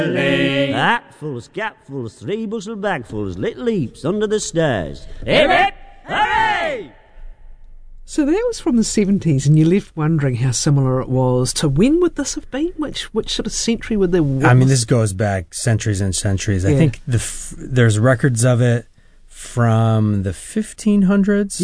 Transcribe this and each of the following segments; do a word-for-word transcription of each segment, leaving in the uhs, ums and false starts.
Hatful, scapful, three bushel bagfuls, little heaps under the stairs. Hip, hip, hooray! So that was from the seventies, and you left wondering how similar it was to when would this have been? Which which sort of century would there? I mean, this goes back centuries and centuries. Yeah. I think the f- there's records of it from the fifteen hundreds.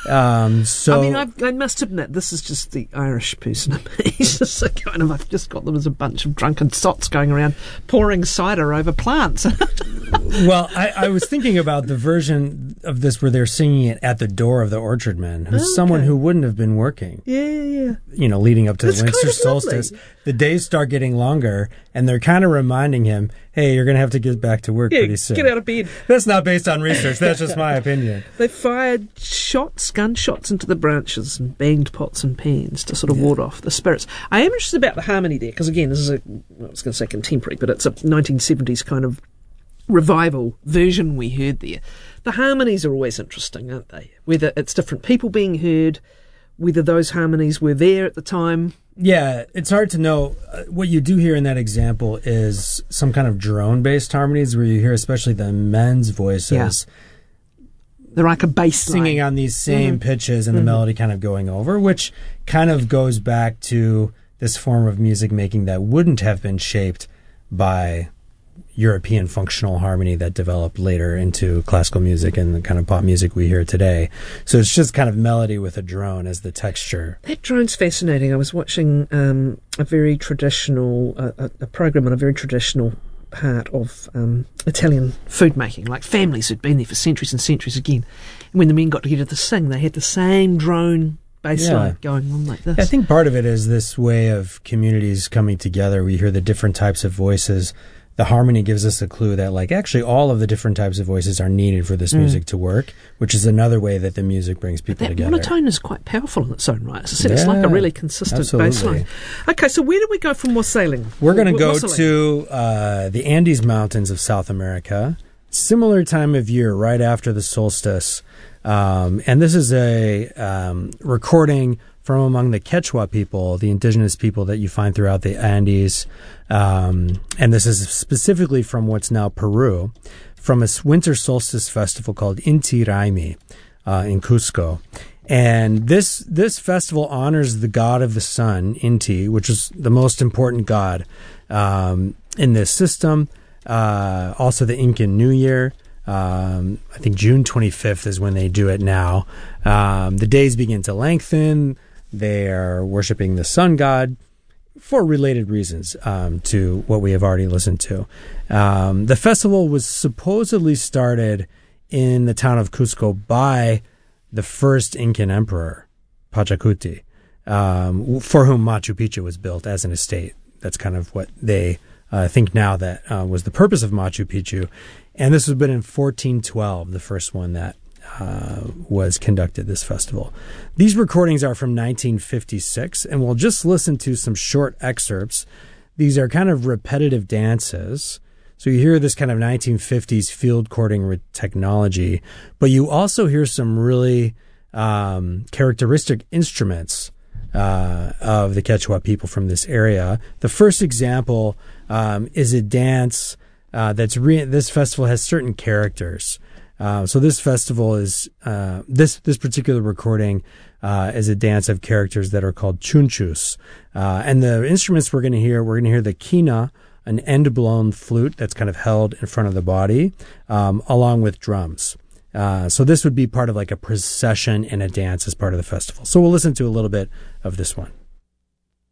um, so I mean, I've, I must admit, this is just the Irish person in me. It's just a kind of, I've just got them as a bunch of drunken sots going around pouring cider over plants. Well, I, I was thinking about the version of this where they're singing it at the door of the orchardman, who's okay. someone who wouldn't have been working. Yeah, yeah. You know, leading up to That's the winter kind of solstice. Lovely. The days start getting longer, and they're kind of reminding him, hey, you're going to have to get back to work yeah, pretty soon. Get out of bed. That's not based on research. That's just my opinion. They fired shots, gunshots into the branches and banged pots and pans to sort of yeah. ward off the spirits. I am interested about the harmony there, because again, this is a, I was going to say contemporary, but it's a nineteen seventies kind of revival version we heard there. The harmonies are always interesting, aren't they? Whether it's different people being heard, whether those harmonies were there at the time. Yeah, it's hard to know. Uh, what you do hear in that example is some kind of drone-based harmonies where you hear especially the men's voices. Yeah. They're like a bass singing line. on these same mm-hmm. pitches and the mm-hmm. melody kind of going over, which kind of goes back to this form of music making that wouldn't have been shaped by European functional harmony that developed later into classical music and the kind of pop music we hear today. So it's just kind of melody with a drone as the texture. That drone's fascinating. I was watching um, a very traditional, uh, a, a program on a very traditional part of um, Italian food making, like families who'd been there for centuries and centuries again. And when the men got together to sing, they had the same drone bass yeah. line going on like this. I think part of it is this way of communities coming together. We hear the different types of voices. The harmony gives us a clue that, like, actually all of the different types of voices are needed for this mm. music to work, which is another way that the music brings people that together. That monotone is quite powerful in its own right. As I said, yeah, it's like a really consistent absolutely. bass line. Okay, so where do we go from wassailing? We're going to go Wassailing. to uh, the Andes Mountains of South America. Similar time of year, right after the solstice. Um, and this is a um, recording from among the Quechua people, the indigenous people that you find throughout the Andes. Um, and this is specifically from what's now Peru, from a winter solstice festival called Inti Raymi uh, in Cusco. And this this festival honors the god of the sun, Inti, which is the most important god um, in this system. Uh, also the Incan New Year. Um, I think June twenty-fifth is when they do it now. Um, the days begin to lengthen. They are worshiping the sun god for related reasons um, to what we have already listened to. Um, the festival was supposedly started in the town of Cusco by the first Incan emperor, Pachacuti, um, for whom Machu Picchu was built as an estate. That's kind of what they uh, think now that uh, was the purpose of Machu Picchu. And this was been in fourteen twelve, the first one that Uh, was conducted, this festival. These recordings are from nineteen fifty-six, and we'll just listen to some short excerpts. These are kind of repetitive dances. So you hear this kind of nineteen fifties field courting re- technology, but you also hear some really um, characteristic instruments uh, of the Quechua people from this area. The first example um, is a dance uh, that's re- this festival has certain characters. Uh, so this festival is uh, this this particular recording uh, is a dance of characters that are called chunchus, uh, and the instruments we're going to hear we're going to hear the quina, an end-blown flute that's kind of held in front of the body, um, along with drums. Uh, so this would be part of like a procession and a dance as part of the festival. So we'll listen to a little bit of this one.